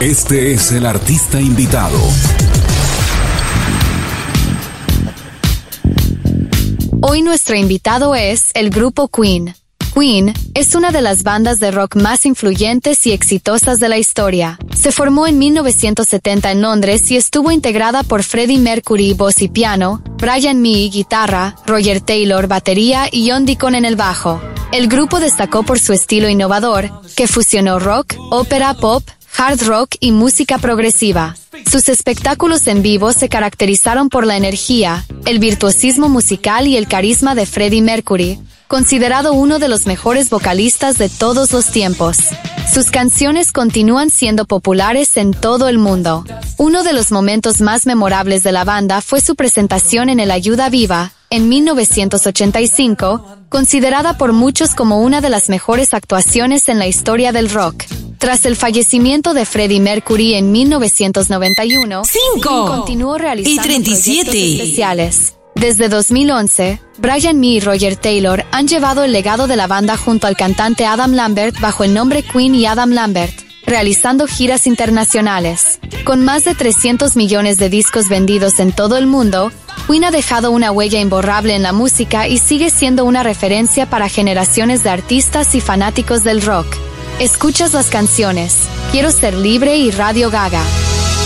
Este es el artista invitado. Hoy nuestro invitado es el grupo Queen. Queen es una de las bandas de rock más influyentes y exitosas de la historia. Se formó en 1970 en Londres y estuvo integrada por Freddie Mercury, voz y piano, Brian May, guitarra, Roger Taylor, batería y John Deacon en el bajo. El grupo destacó por su estilo innovador, que fusionó rock, ópera, pop, hard rock y música progresiva. Sus espectáculos en vivo se caracterizaron por la energía, el virtuosismo musical y el carisma de Freddie Mercury, considerado uno de los mejores vocalistas de todos los tiempos. Sus canciones continúan siendo populares en todo el mundo. Uno de los momentos más memorables de la banda fue su presentación en el Ayuda Viva, en 1985, considerada por muchos como una de las mejores actuaciones en la historia del rock. Tras el fallecimiento de Freddie Mercury en 1991, continuó realizando proyectos especiales. Desde 2011, Brian May y Roger Taylor han llevado el legado de la banda junto al cantante Adam Lambert bajo el nombre Queen y Adam Lambert, realizando giras internacionales. Con más de 300 millones de discos vendidos en todo el mundo, Queen ha dejado una huella imborrable en la música y sigue siendo una referencia para generaciones de artistas y fanáticos del rock. Escuchas las canciones Quiero Ser Libre y Radio Gaga.